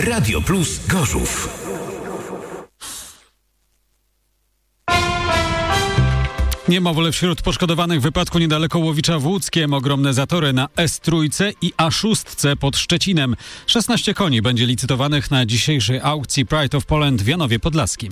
Radio Plus Gorzów. Niemowlę wśród poszkodowanych w wypadku niedaleko Łowicza w Łódzkiem. Ogromne zatory na S3 i A6 pod Szczecinem. 16 koni będzie licytowanych na dzisiejszej aukcji Pride of Poland w Janowie Podlaskim.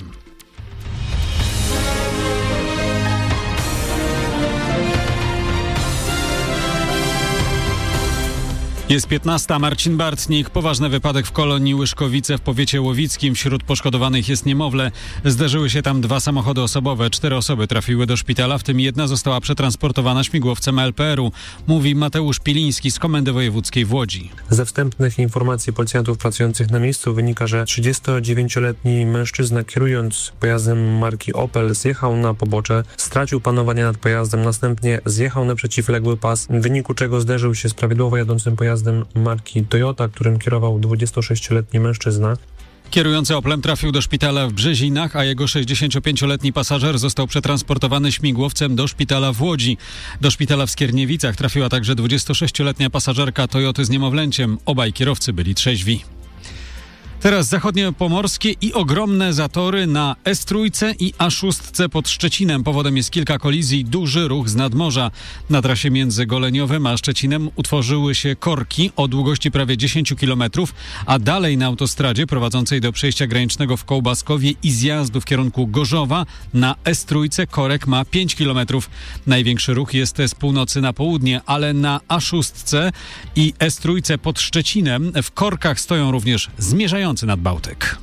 Jest 15. Marcin Bartnik. Poważny wypadek w kolonii Łyszkowice w powiecie łowickim. Wśród poszkodowanych jest niemowlę. Zderzyły się tam 2 samochody osobowe. 4 osoby trafiły do szpitala, w tym 1 została przetransportowana śmigłowcem LPR-u. Mówi Mateusz Piliński z Komendy Wojewódzkiej w Łodzi. Ze wstępnych informacji policjantów pracujących na miejscu wynika, że 39-letni mężczyzna, kierując pojazdem marki Opel, zjechał na pobocze, stracił panowanie nad pojazdem, następnie zjechał na przeciwległy pas, w wyniku czego zderzył się z prawidłowo jadącym pojazdem marki Toyota, którym kierował 26-letni mężczyzna. Kierujący Oplem trafił do szpitala w Brzezinach, a jego 65-letni pasażer został przetransportowany śmigłowcem do szpitala w Łodzi. Do szpitala w Skierniewicach trafiła także 26-letnia pasażerka Toyoty z niemowlęciem. Obaj kierowcy byli trzeźwi. Teraz zachodniopomorskie i ogromne zatory na S3 i A6 pod Szczecinem. Powodem jest kilka kolizji, duży ruch z nadmorza. Na trasie między Goleniowem a Szczecinem utworzyły się korki o długości prawie 10 km, a dalej na autostradzie prowadzącej do przejścia granicznego w Kołbaskowie i zjazdu w kierunku Gorzowa na S3 korek ma 5 km. Największy ruch jest z północy na południe, ale na A6 i S3 pod Szczecinem w korkach stoją również zmierzające nad Bałtyk.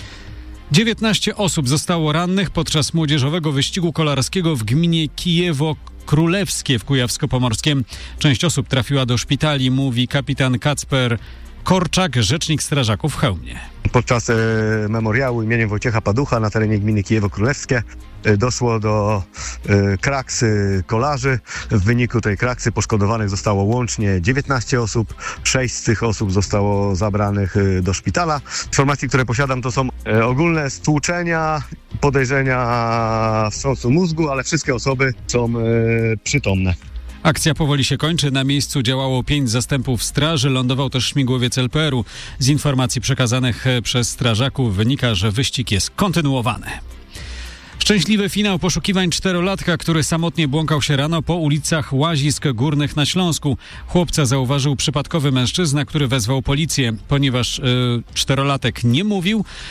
19 osób zostało rannych podczas młodzieżowego wyścigu kolarskiego w gminie Kijewo-Królewskie w Kujawsko-Pomorskiem. Część osób trafiła do szpitali, mówi kapitan Kacper Korczak, rzecznik strażaków w Chełmie. Podczas memoriału imieniem Wojciecha Paducha na terenie gminy Kijewo-Królewskie doszło do kraksy kolarzy. W wyniku tej kraksy poszkodowanych zostało łącznie 19 osób. 6 z tych osób zostało zabranych do szpitala. Informacje, które posiadam, to są ogólne stłuczenia, podejrzenia wstrząsu mózgu, ale wszystkie osoby są przytomne. Akcja powoli się kończy. Na miejscu działało 5 zastępów straży. Lądował też śmigłowiec LPR-u. Z informacji przekazanych przez strażaków wynika, że wyścig jest kontynuowany. Szczęśliwy finał poszukiwań 4-latka, który samotnie błąkał się rano po ulicach Łazisk Górnych na Śląsku. Chłopca zauważył przypadkowy mężczyzna, który wezwał policję. Ponieważ 4-latek nie mówił,